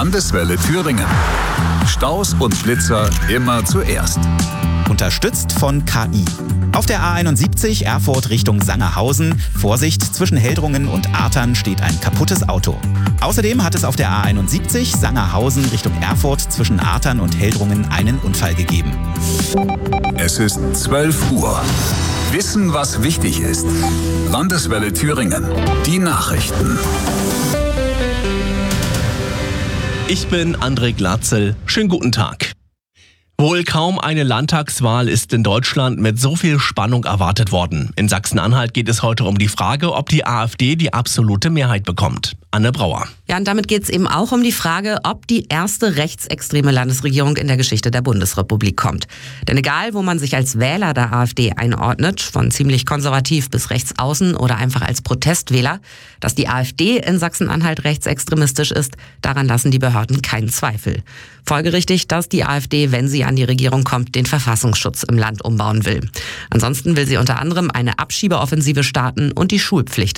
Landeswelle Thüringen. Staus und Blitzer immer zuerst. Unterstützt von KI. Auf der A71 Erfurt Richtung Sangerhausen. Vorsicht, zwischen Heldrungen und Artern steht ein kaputtes Auto. Außerdem hat es auf der A71 Sangerhausen Richtung Erfurt zwischen Artern und Heldrungen einen Unfall gegeben. Es ist 12 Uhr. Wissen, was wichtig ist. Landeswelle Thüringen. Die Nachrichten. Ich bin André Glatzel. Schönen guten Tag. Wohl kaum eine Landtagswahl ist in Deutschland mit so viel Spannung erwartet worden. In Sachsen-Anhalt geht es heute um die Frage, ob die AfD die absolute Mehrheit bekommt. Anne Brauer. Ja, und damit geht es eben auch um die Frage, ob die erste rechtsextreme Landesregierung in der Geschichte der Bundesrepublik kommt. Denn egal, wo man sich als Wähler der AfD einordnet, von ziemlich konservativ bis rechts außen oder einfach als Protestwähler, dass die AfD in Sachsen-Anhalt rechtsextremistisch ist, daran lassen die Behörden keinen Zweifel. Folgerichtig, dass die AfD, wenn sie an die Regierung kommt, den Verfassungsschutz im Land umbauen will. Ansonsten will sie unter anderem eine Abschiebeoffensive starten und die Schulpflicht